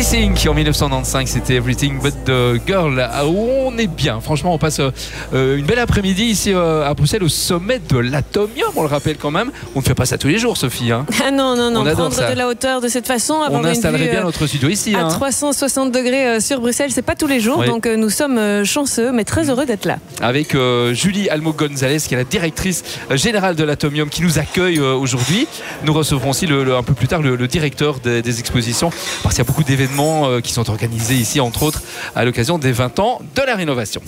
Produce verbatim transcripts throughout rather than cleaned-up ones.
Sync en mille neuf cent quatre-vingt-quinze, c'était Everything But The Girl. On est bien, franchement, on passe euh, une belle après-midi ici euh, à Bruxelles au sommet de l'Atomium, on le rappelle quand même. On ne fait pas ça tous les jours, Sophie. Hein. Ah non, non, non, on prendre ça. de la hauteur de cette façon, avoir on installerait une vue, bien notre studio ici. À hein. trois cent soixante degrés euh, sur Bruxelles, c'est pas tous les jours, oui. donc euh, nous sommes euh, chanceux, mais très heureux d'être là. Avec euh, Julie Almo-Gonzalez, qui est la directrice générale de l'Atomium, qui nous accueille euh, aujourd'hui. Nous recevrons aussi le, le, un peu plus tard le, le directeur des, des expositions, parce qu'il y a beaucoup d'événements euh, qui sont organisés ici, entre autres, à l'occasion des vingt ans de la rénovation.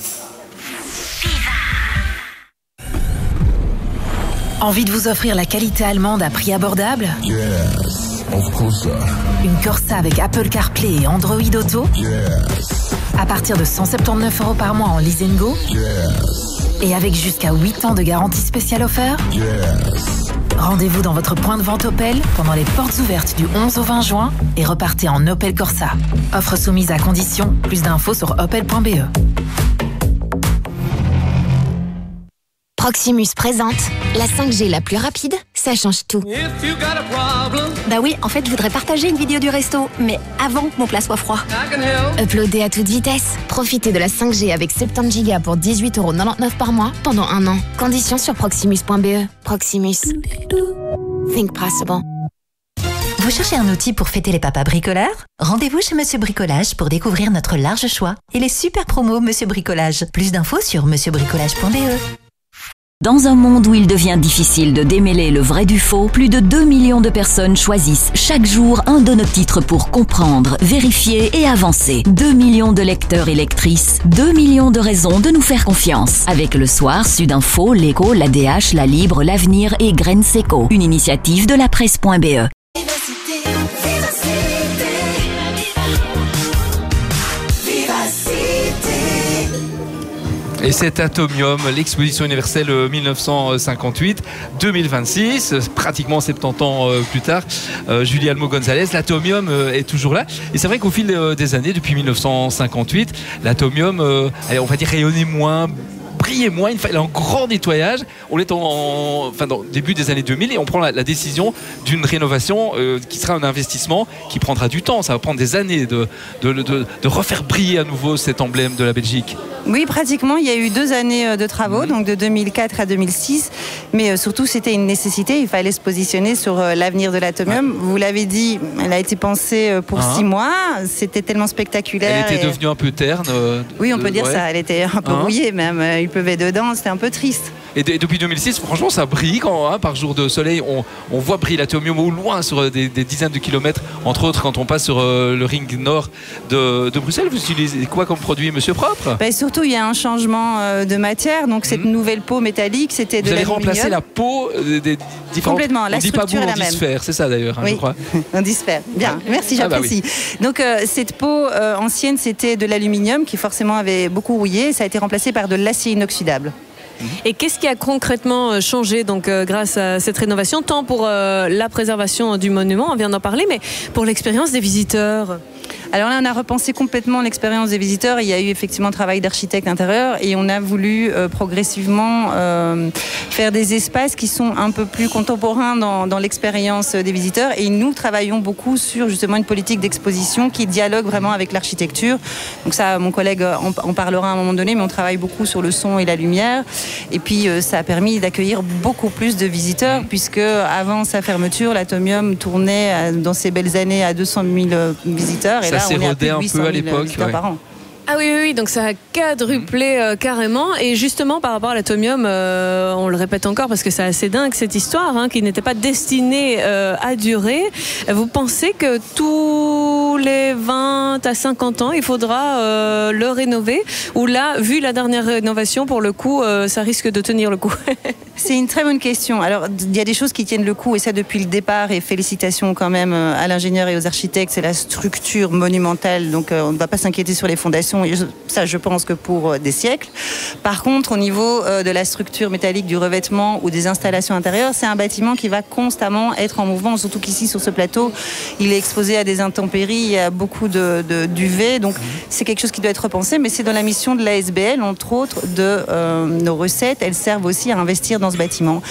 Envie de vous offrir la qualité allemande à prix abordable? Yes, of course. Une Corsa avec Apple CarPlay et Android Auto? Yes. À partir de cent soixante-dix-neuf euros par mois en lease and go? Yes. Et avec jusqu'à huit ans de garantie spéciale offerte? Yes. Rendez-vous dans votre point de vente Opel pendant les portes ouvertes du onze au vingt juin et repartez en Opel Corsa. Offre soumise à condition. Plus d'infos sur opel point b e. Proximus présente la cinq G la plus rapide, ça change tout. Bah oui, en fait, je voudrais partager une vidéo du resto, mais avant que mon plat soit froid. Uploader à toute vitesse. Profitez de la cinq G avec soixante-dix gigas pour dix-huit euros quatre-vingt-dix-neuf par mois pendant un an. Conditions sur proximus point b e. Proximus. Think possible. Vous cherchez un outil pour fêter les papas bricoleurs? Rendez-vous chez Monsieur Bricolage pour découvrir notre large choix et les super promos Monsieur Bricolage. Plus d'infos sur monsieur bricolage point b e. Dans un monde où il devient difficile de démêler le vrai du faux, plus de deux millions de personnes choisissent chaque jour un de nos titres pour comprendre, vérifier et avancer. deux millions de lecteurs et lectrices, deux millions de raisons de nous faire confiance. Avec Le Soir, Sudinfo, L'Écho, l'A D H, La Libre, L'Avenir et Graines Seco. Une initiative de la presse point b e. Et cet Atomium, l'exposition universelle mille neuf cent cinquante-huit deux mille vingt-six, pratiquement soixante-dix ans plus tard, euh, Julie Almo-Gonzalez, l'Atomium euh, est toujours là. Et c'est vrai qu'au fil des années, depuis mille neuf cent cinquante-huit, l'Atomium, euh, on va dire, rayonnait moins, brillait moins, il fallait un grand nettoyage. On est en, en enfin, dans le début des années deux mille et on prend la, la décision d'une rénovation euh, qui sera un investissement qui prendra du temps. Ça va prendre des années de, de, de, de refaire briller à nouveau cet emblème de la Belgique. Oui, pratiquement, il y a eu deux années de travaux, mmh. donc de deux mille quatre à deux mille six, mais surtout c'était une nécessité, il fallait se positionner sur l'avenir de l'Atomium. Ouais. Vous l'avez dit, elle a été pensée pour ah. six mois, c'était tellement spectaculaire. Elle était et... devenue un peu terne. Euh, oui, on peut de... dire ouais. ça, elle était un peu ah. rouillée même, il pleuvait dedans, c'était un peu triste. Et, de, et depuis deux mille six, franchement, ça brille quand, hein, par jour de soleil. On, on voit briller l'Atomium au loin sur des, des dizaines de kilomètres, entre autres quand on passe sur euh, le ring nord de, de Bruxelles. Vous utilisez quoi comme produit, Monsieur Propre? Ben, surtout, il y a un changement euh, de matière. Donc, cette mmh. nouvelle peau métallique, c'était de l'aluminium. Vous allez remplacer la peau euh, des différentes... Complètement, la on structure dit pas boue, est la on même. dit sphère, c'est ça d'ailleurs, hein, oui. je crois. On dit sphère. Bien, ah. merci, j'apprécie. Ah bah oui. Donc, euh, cette peau euh, ancienne, c'était de l'aluminium qui forcément avait beaucoup rouillé. Ça a été remplacé par de l'acier inoxydable. Et qu'est-ce qui a concrètement changé donc, euh, grâce à cette rénovation, tant pour euh, la préservation du monument, on vient d'en parler, mais pour l'expérience des visiteurs? Alors là, on a repensé complètement l'expérience des visiteurs. Il y a eu effectivement un travail d'architecte intérieur et on a voulu euh, progressivement euh, faire des espaces qui sont un peu plus contemporains dans, dans l'expérience des visiteurs. Et nous travaillons beaucoup sur justement une politique d'exposition qui dialogue vraiment avec l'architecture. Donc ça, mon collègue en, en parlera à un moment donné, mais on travaille beaucoup sur le son et la lumière. Et puis euh, ça a permis d'accueillir beaucoup plus de visiteurs puisque avant sa fermeture, l'Atomium tournait dans ces belles années à deux cent mille visiteurs. Et ça là, s'est rodé un peu à l'époque. Ouais. Par an. Ah oui, oui, oui, donc ça a quadruplé euh, carrément. Et justement, par rapport à l'Atomium, euh, on le répète encore parce que c'est assez dingue cette histoire, hein, qui n'était pas destinée euh, à durer. Vous pensez que tous les vingt à cinquante ans, il faudra euh, le rénover? Ou là, vu la dernière rénovation, pour le coup, euh, ça risque de tenir le coup? C'est une très bonne question. Alors, il y a des choses qui tiennent le coup, et ça depuis le départ, et félicitations quand même à l'ingénieur et aux architectes, c'est la structure monumentale, donc euh, on ne va pas s'inquiéter sur les fondations, et ça je pense que pour euh, des siècles. Par contre, au niveau euh, de la structure métallique, du revêtement ou des installations intérieures, c'est un bâtiment qui va constamment être en mouvement, surtout qu'ici sur ce plateau, il est exposé à des intempéries, il y a beaucoup de, de, d'U V, donc c'est quelque chose qui doit être repensé, mais c'est dans la mission de l'A S B L, entre autres, de euh, nos recettes, elles servent aussi à investir dans ce bâtiment.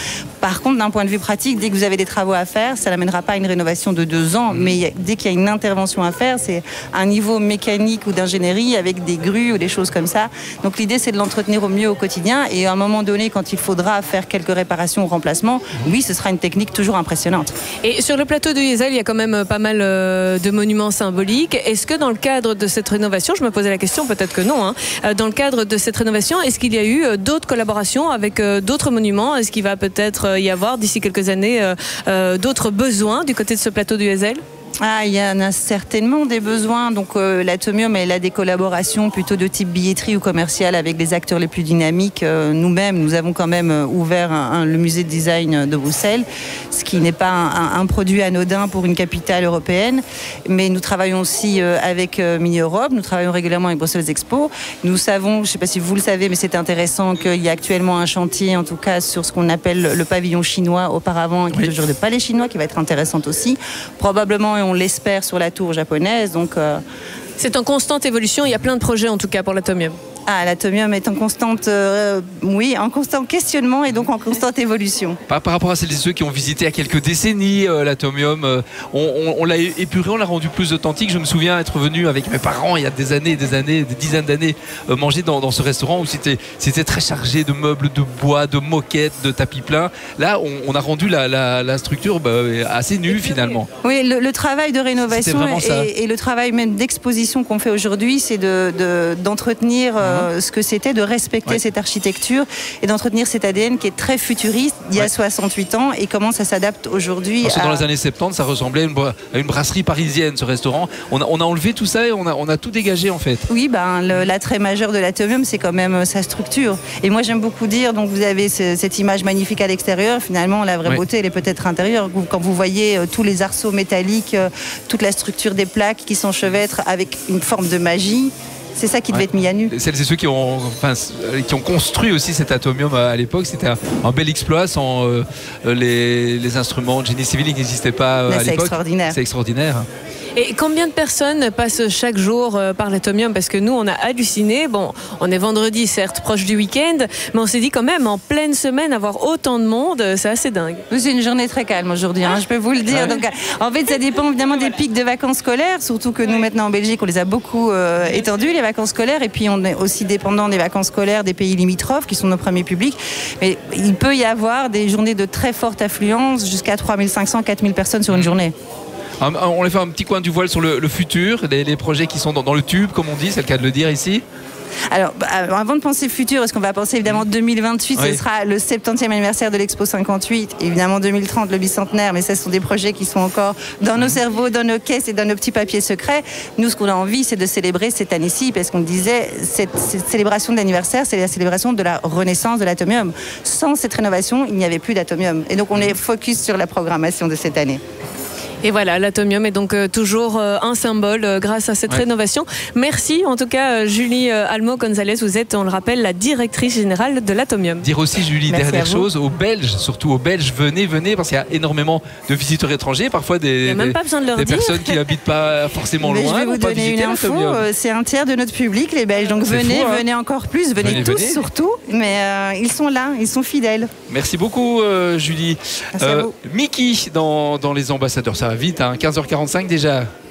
Par contre, d'un point de vue pratique, dès que vous avez des travaux à faire, ça n'amènera pas à une rénovation de deux ans, mais dès qu'il y a une intervention à faire, c'est un niveau mécanique ou d'ingénierie avec des grues ou des choses comme ça. Donc l'idée, c'est de l'entretenir au mieux au quotidien, et à un moment donné, quand il faudra faire quelques réparations ou remplacements, oui, ce sera une technique toujours impressionnante. Et sur le plateau de Yezel, il y a quand même pas mal de monuments symboliques. Est-ce que dans le cadre de cette rénovation, je me posais la question, peut-être que non, hein, dans le cadre de cette rénovation, est-ce qu'il y a eu d'autres collaborations avec d'autres monuments? Est-ce qu'il va peut-être y avoir d'ici quelques années euh, d'autres besoins du côté de ce plateau du Yezel? Ah, il y en a certainement des besoins. Donc euh, l'Atomium, elle a des collaborations plutôt de type billetterie ou commercial avec les acteurs les plus dynamiques. Euh, nous-mêmes, nous avons quand même ouvert un, un, le musée de design de Bruxelles, ce qui n'est pas un, un produit anodin pour une capitale européenne. Mais nous travaillons aussi euh, avec euh, Mini Europe, nous travaillons régulièrement avec Bruxelles Expo. Nous savons, je ne sais pas si vous le savez, mais c'est intéressant qu'il y a actuellement un chantier, en tout cas sur ce qu'on appelle le pavillon chinois auparavant, qui est toujours le palais chinois, qui va être intéressant aussi. Probablement, on l'espère, sur la tour japonaise. Donc, euh... c'est en constante évolution. Il y a plein de projets en tout cas pour l'Atomium. Ah, l'Atomium est en constante, euh, oui, en constant questionnement et donc en constante évolution. Par, par rapport à celles et ceux qui ont visité il y a quelques décennies euh, l'Atomium, euh, on, on, on l'a épuré, on l'a rendu plus authentique. Je me souviens être venu avec mes parents il y a des années, des années, des dizaines d'années, euh, manger dans, dans ce restaurant où c'était, c'était très chargé de meubles, de bois, de moquettes, de tapis pleins. Là, on, on a rendu la, la, la structure bah, assez nue finalement. Oui, le, le travail de rénovation et, et le travail même d'exposition qu'on fait aujourd'hui, c'est de, de, d'entretenir euh, ce que c'était, de respecter ouais. cette architecture et d'entretenir cet A D N qui est très futuriste il y a ouais. soixante-huit ans et comment ça s'adapte aujourd'hui. Parce que à... dans les années soixante-dix, ça ressemblait à une, bra... à une brasserie parisienne, ce restaurant. On a, on a enlevé tout ça et on a, on a tout dégagé en fait. Oui, ben, le, l'attrait majeur de l'Atomium, c'est quand même sa structure. Et moi, j'aime beaucoup dire, donc vous avez ce, cette image magnifique à l'extérieur. Finalement, la vraie ouais. beauté, elle est peut-être intérieure. Quand vous voyez euh, tous les arceaux métalliques, euh, toute la structure des plaques qui s'enchevêtrent avec une forme de magie. C'est ça qui devait ouais. être mis à nu. Celles et ceux qui ont, enfin, qui ont construit aussi cet Atomium à l'époque, c'était un, un bel exploit sans euh, les, les instruments de génie civil qui n'existaient pas Là, à c'est l'époque. Extraordinaire. C'est extraordinaire. Et combien de personnes passent chaque jour par l'Atomium? Parce que nous, on a halluciné. Bon, on est vendredi, certes, proche du week-end, mais on s'est dit quand même, en pleine semaine, avoir autant de monde, c'est assez dingue. C'est une journée très calme aujourd'hui, hein, je peux vous le dire. Ouais. Donc, en fait, ça dépend évidemment des pics de vacances scolaires, surtout que nous, maintenant, en Belgique, on les a beaucoup euh, étendues, les vacances scolaires, et puis on est aussi dépendant des vacances scolaires des pays limitrophes, qui sont nos premiers publics. Mais il peut y avoir des journées de très forte affluence, jusqu'à trois mille cinq cents, quatre mille personnes sur une journée. On a fait un petit coin du voile sur le, le futur, les, les projets qui sont dans, dans le tube, comme on dit, c'est le cas de le dire ici. Alors, avant de penser futur, parce qu'on va penser évidemment deux mille vingt-huit, oui. ce sera le septantième anniversaire de l'Expo cinquante-huit, évidemment deux mille trente, le bicentenaire, mais ce sont des projets qui sont encore dans nos cerveaux, dans nos caisses et dans nos petits papiers secrets. Nous, ce qu'on a envie, c'est de célébrer cette année-ci, parce qu'on disait, cette, cette célébration d'anniversaire, c'est la célébration de la renaissance de l'Atomium. Sans cette rénovation, il n'y avait plus d'Atomium. Et donc, on est focus sur la programmation de cette année. Et voilà, l'Atomium est donc euh, toujours euh, un symbole euh, grâce à cette ouais. rénovation. Merci en tout cas euh, Julie euh, Almo-Gonzalez, vous êtes, on le rappelle, la directrice générale de l'Atomium. Dire aussi Julie, Merci dernière chose, aux Belges, surtout aux Belges, venez, venez, parce qu'il y a énormément de visiteurs étrangers, parfois des, des, même pas besoin de leur des dire. personnes qui n'habitent pas forcément Mais loin. Je vais vous donner une info, euh, c'est un tiers de notre public, les Belges, donc c'est venez, fou, hein. venez encore plus, venez, venez tous venez. surtout, mais euh, ils sont là, ils sont fidèles. Merci beaucoup euh, Julie. Merci euh, à vous. Mickey dans, dans les ambassadeurs, ça va vite, hein, quinze heures quarante-cinq déjà.